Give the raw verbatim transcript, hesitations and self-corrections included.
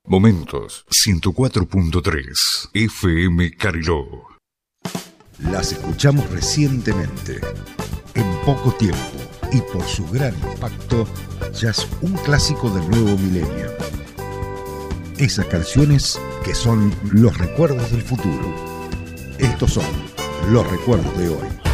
Momentos ciento cuatro punto tres F M Cariló. Las escuchamos recientemente, en poco tiempo, y por su gran impacto, ya es un clásico del nuevo milenio. Esas canciones que son los recuerdos del futuro. Estos son los recuerdos de hoy.